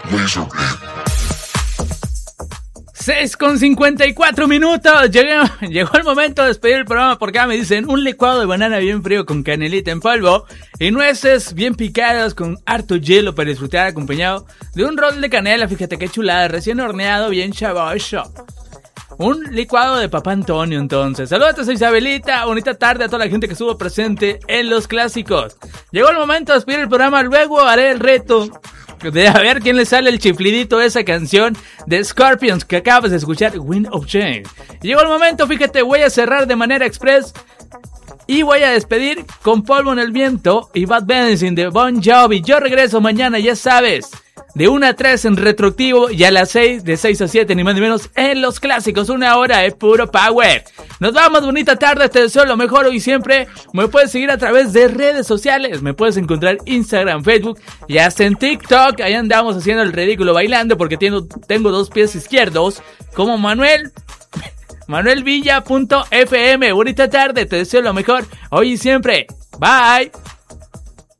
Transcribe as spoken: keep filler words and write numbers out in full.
seis con cincuenta y cuatro minutos. Llegué, llegó el momento de despedir el programa porque acá me dicen un licuado de banana bien frío con canelita en polvo y nueces bien picadas con harto hielo para disfrutar, acompañado de un rol de canela. Fíjate qué chulada, recién horneado, bien chavoso. Un licuado de Papá Antonio, entonces. Saludos a Isabelita, bonita tarde a toda la gente que estuvo presente en los clásicos. Llegó el momento de despedir el programa, luego haré el reto de a ver quién le sale el chiflidito de esa canción de Scorpions que acabas de escuchar, Wind of Change. Llegó el momento, fíjate, voy a cerrar de manera express y voy a despedir con Polvo en el Viento y Bad Medicine de Bon Jovi. Yo regreso mañana, ya sabes, de una a tres en retroactivo y a las seis, de seis a siete, ni más ni menos, en los clásicos. Una hora de puro power. Nos vamos, bonita tarde, te deseo lo mejor hoy y siempre. Me puedes seguir a través de redes sociales. Me puedes encontrar Instagram, Facebook y hasta en TikTok. Ahí andamos haciendo el ridículo bailando porque tengo, tengo dos pies izquierdos como Manuel. manuel villa punto f m. Bonita tarde, te deseo lo mejor hoy y siempre. Bye.